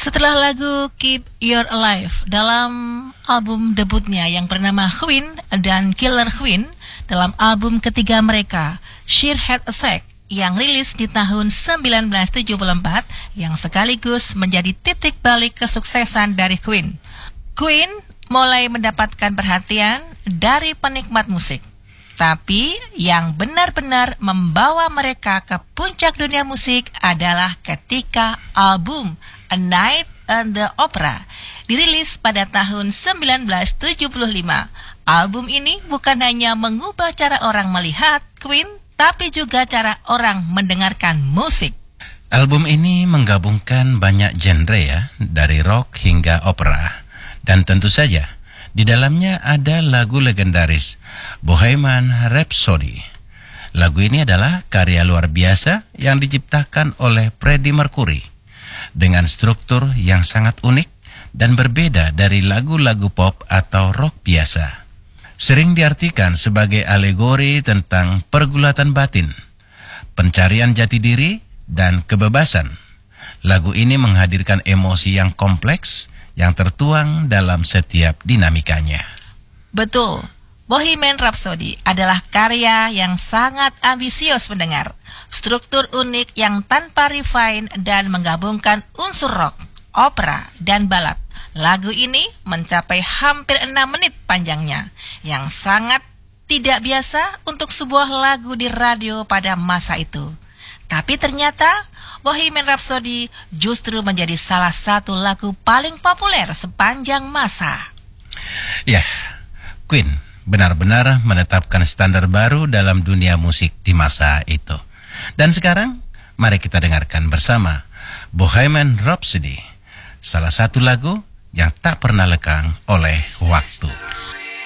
Setelah lagu Keep Your Alive dalam album debutnya yang bernama Queen dan Killer Queen, dalam album ketiga mereka, Sheer Heart Attack, yang rilis di tahun 1974, yang sekaligus menjadi titik balik kesuksesan dari Queen. Queen mulai mendapatkan perhatian dari penikmat musik. Tapi yang benar-benar membawa mereka ke puncak dunia musik adalah ketika album A Night at the Opera dirilis pada tahun 1975. Album ini bukan hanya mengubah cara orang melihat Queen, tapi juga cara orang mendengarkan musik. Album ini menggabungkan banyak genre ya, dari rock hingga opera. Dan tentu saja, di dalamnya ada lagu legendaris Bohemian Rhapsody. Lagu ini adalah karya luar biasa yang diciptakan oleh Freddie Mercury dengan struktur yang sangat unik dan berbeda dari lagu-lagu pop atau rock biasa. Sering diartikan sebagai alegori tentang pergulatan batin, pencarian jati diri, dan kebebasan. Lagu ini menghadirkan emosi yang kompleks yang tertuang dalam setiap dinamikanya. Betul, Bohemian Rhapsody adalah karya yang sangat ambisius mendengar. Struktur unik yang tanpa refine dan menggabungkan unsur rock, opera, dan balad. Lagu ini mencapai hampir 6 menit panjangnya, yang sangat tidak biasa untuk sebuah lagu di radio pada masa itu. Tapi ternyata Bohemian Rhapsody justru menjadi salah satu lagu paling populer sepanjang masa. Ya, Queen benar-benar menetapkan standar baru dalam dunia musik di masa itu. Dan sekarang, mari kita dengarkan bersama Bohemian Rhapsody, salah satu lagu yang tak pernah lekang oleh waktu.